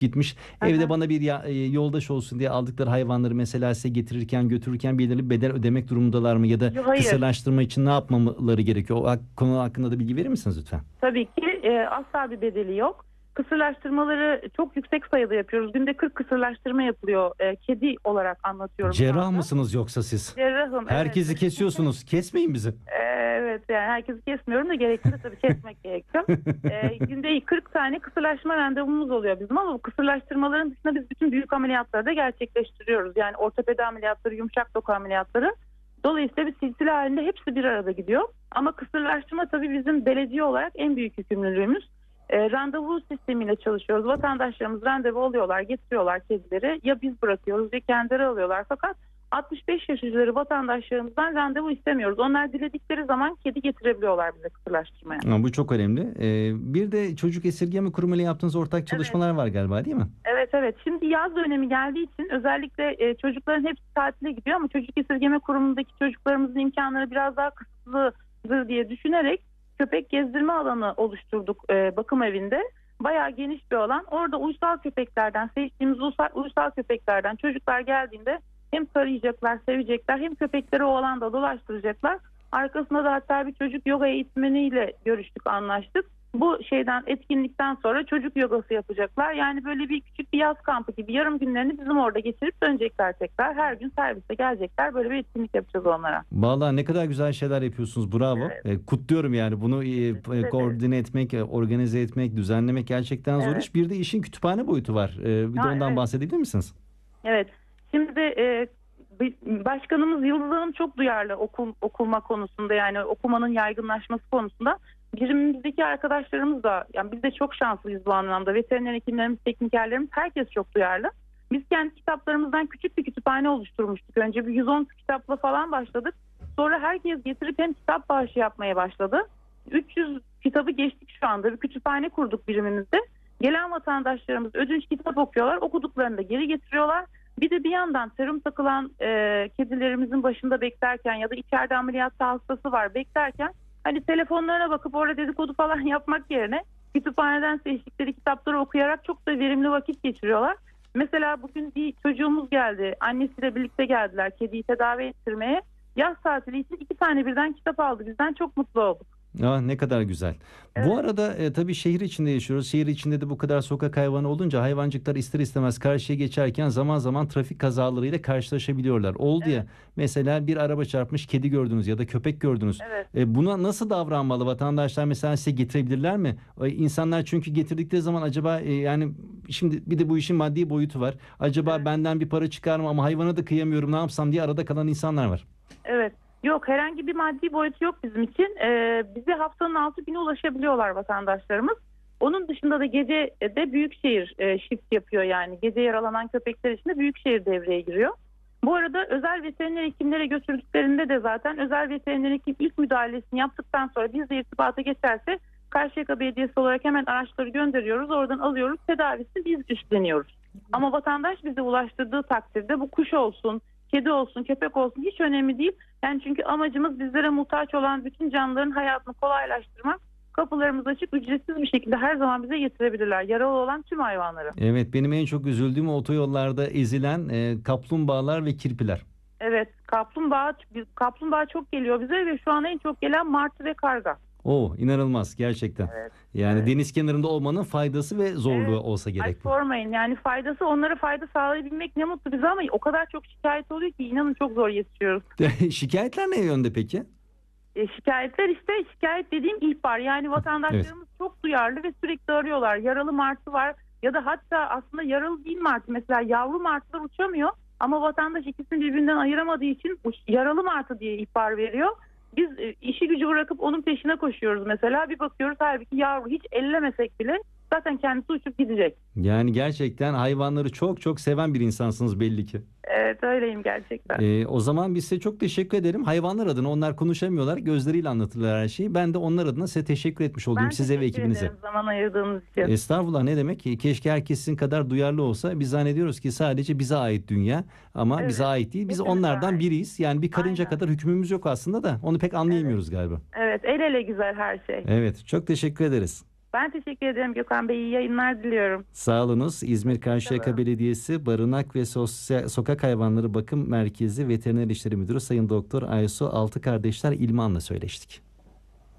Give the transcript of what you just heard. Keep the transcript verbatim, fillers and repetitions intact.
gitmiş. Evde Aha. bana bir ya- e, yoldaş olsun diye aldıkları hayvanları mesela size getirirken götürürken belirli bir bedel ödemek durumundalar mı? Ya da Yo, hayır. kısırlaştırma için ne yapmamaları gerekiyor? O hak- konu hakkında da bilgi verir misiniz lütfen? Tabii ki e, asla bir bedeli yok. Kısırlaştırmaları çok yüksek sayıda yapıyoruz. Günde kırk kısırlaştırma yapılıyor. E, kedi olarak anlatıyorum şu Cerrah anda. mısınız yoksa siz? Cerrahım, evet. Herkesi kesiyorsunuz. Kesmeyin bizi. Evet, yani herkesi kesmiyorum da gerektiğinde tabii kesmek gerekiyor. Ee, günde kırk tane kısırlaştırma randevumuz oluyor bizim, ama bu kısırlaştırmaların dışında biz bütün büyük ameliyatları da gerçekleştiriyoruz. Yani ortopedi ameliyatları, yumuşak doku ameliyatları. Dolayısıyla bir silsile halinde hepsi bir arada gidiyor. Ama kısırlaştırma tabii bizim belediye olarak en büyük yükümlülüğümüz. E, randevu sistemiyle çalışıyoruz. Vatandaşlarımız randevu alıyorlar, getiriyorlar kedileri. Ya biz bırakıyoruz ya kendileri alıyorlar. Fakat altmış beş yaş üzeri vatandaşlarımızdan randevu istemiyoruz. Onlar diledikleri zaman kedi getirebiliyorlar bize kısırlaştırmaya. Ama bu çok önemli. Ee, bir de çocuk esirgeme kurumu ile yaptığınız ortak Evet. çalışmalar var galiba, değil mi? Evet, evet. Şimdi yaz dönemi geldiği için özellikle e, çocukların hepsi tatile gidiyor, ama çocuk esirgeme kurumundaki çocuklarımızın imkanları biraz daha kısıtlıdır diye düşünerek köpek gezdirme alanı oluşturduk e, bakım evinde. Bayağı geniş bir alan. Orada uysal köpeklerden, seçtiğimiz uysal, uysal köpeklerden çocuklar geldiğinde hem tarayacaklar, sevecekler, hem köpekleri o alanda dolaştıracaklar. Arkasında da hatta bir çocuk yoga eğitmeniyle görüştük, anlaştık. Bu şeyden, etkinlikten sonra çocuk yogası yapacaklar. Yani böyle bir küçük bir yaz kampı gibi yarım günlerini bizim orada geçirip dönecekler tekrar. Her gün servise gelecekler. Böyle bir etkinlik yapacağız onlara. Vallahi ne kadar güzel şeyler yapıyorsunuz. Bravo. Evet. Ee, kutluyorum yani. Bunu e, e, Evet. koordine etmek, e, organize etmek, düzenlemek gerçekten zor Evet. iş. Bir de işin kütüphane boyutu var. Ee, bir de Ha, ondan evet. bahsedebilir misiniz? Evet. Şimdi e, bir- başkanımız Yıldız Hanım çok duyarlı okul, okulma konusunda, yani okumanın yaygınlaşması konusunda. Birimimizdeki arkadaşlarımız da, yani biz de çok şanslıyız bu anlamda. Veteriner hekimlerimiz, teknikerlerimiz, herkes çok duyarlı. Biz kendi kitaplarımızdan küçük bir kütüphane oluşturmuştuk. Önce bir yüz on kitapla falan başladık. Sonra herkes getirip hem kitap bağışı yapmaya başladı. üç yüz kitabı geçtik şu anda. Bir kütüphane kurduk birimimizde. Gelen vatandaşlarımız ödünç kitap okuyorlar. Okuduklarını da geri getiriyorlar. Bir de bir yandan serum takılan e, kedilerimizin başında beklerken ya da içeride ameliyatta hastası var beklerken, hani telefonlarına bakıp orada dedikodu falan yapmak yerine kütüphaneden seçtikleri kitapları okuyarak çok da verimli vakit geçiriyorlar. Mesela bugün bir çocuğumuz geldi. Annesiyle birlikte geldiler kediyi tedavi ettirmeye. Yaz tatili için iki tane birden kitap aldı. Bizden çok mutlu olduk. Ah, ne kadar güzel. Bu Evet. arada e, tabii şehir içinde yaşıyoruz. Şehir içinde de bu kadar sokak hayvanı olunca hayvancıklar ister istemez karşıya geçerken zaman zaman trafik kazalarıyla karşılaşabiliyorlar. Oldu ya, Evet. mesela bir araba çarpmış, kedi gördünüz ya da köpek gördünüz. Evet. E, buna nasıl davranmalı vatandaşlar, mesela size getirebilirler mi? E, insanlar çünkü getirdikleri zaman acaba e, yani şimdi bir de bu işin maddi boyutu var. Acaba Evet. benden bir para çıkar mı ama hayvana da kıyamıyorum, ne yapsam diye arada kalan insanlar var. Evet. Yok, herhangi bir maddi boyutu yok bizim için. Ee, bize haftanın altı günü ulaşabiliyorlar vatandaşlarımız. Onun dışında da gece de Büyükşehir e, shift yapıyor yani. Gece yaralanan köpekler için de Büyükşehir devreye giriyor. Bu arada özel veteriner hekimlere götürdüklerinde de zaten özel veteriner hekim ilk müdahalesini yaptıktan sonra bizle irtibata geçerse Karşıyaka Belediyesi olarak hemen araçları gönderiyoruz. Oradan alıyoruz. Tedavisini biz üstleniyoruz. Ama vatandaş bize ulaştırdığı takdirde, bu kuş olsun, kedi olsun, köpek olsun, hiç önemli değil. Yani çünkü amacımız bizlere muhtaç olan bütün canlıların hayatını kolaylaştırmak. Kapılarımız açık, ücretsiz bir şekilde her zaman bize getirebilirler. Yaralı olan tüm hayvanları. Evet, benim en çok üzüldüğüm otoyollarda ezilen e, kaplumbağalar ve kirpiler. Evet, kaplumbağa kaplumbağa çok geliyor bize ve şu an en çok gelen martı ve karga. O inanılmaz gerçekten. Evet. Yani Evet. deniz kenarında olmanın faydası ve zorluğu Evet. olsa Ay, gerek bu. sormayın, yani faydası, onlara fayda sağlayabilmek ne mutlu bize, ama o kadar çok şikayet oluyor ki inanın çok zor yetişiyoruz. Şikayetler ne yönde peki? E, şikayetler işte, şikayet dediğim ihbar. Yani Evet. vatandaşlarımız çok duyarlı ve sürekli arıyorlar. Yaralı martı var ya da hatta aslında yaralı değil martı. Mesela yavru martılar uçamıyor ama vatandaş ikisini birbirinden ayıramadığı için yaralı martı diye ihbar veriyor. Biz e, işi gücü bırakıp onun peşine koşuyoruz mesela. Bir bakıyoruz halbuki yavru, hiç ellemesek bile zaten kendisi uçup gidecek. Yani gerçekten hayvanları çok çok seven bir insansınız belli ki. Evet, öyleyim gerçekten. Ee, o zaman biz size çok teşekkür ederim. Hayvanlar adına, onlar konuşamıyorlar, gözleriyle anlatırlar her şeyi. Ben de onlar adına size teşekkür etmiş olayım, Ben size ve teşekkür ekibinize. ederim zaman ayırdığınız için. Estağfurullah, ne demek ki? Keşke herkes sizin kadar duyarlı olsa. Biz zannediyoruz ki sadece bize ait dünya, ama Evet, bize ait değil. Biz hepimize onlardan ait. biriyiz. Yani bir karınca Aynen. kadar hükmümüz yok aslında da onu pek anlayamıyoruz galiba. Evet, el ele güzel her şey. Evet, çok teşekkür ederiz. Ben teşekkür ederim Gökhan Bey. İyi yayınlar diliyorum. Sağ olunuz. İzmir Karşıyaka Belediyesi Barınak ve Sosyal, Sokak Hayvanları Bakım Merkezi Veteriner İşleri Müdürü Sayın Doktor Aysu Altıkardeşler İlman'la söyleştik.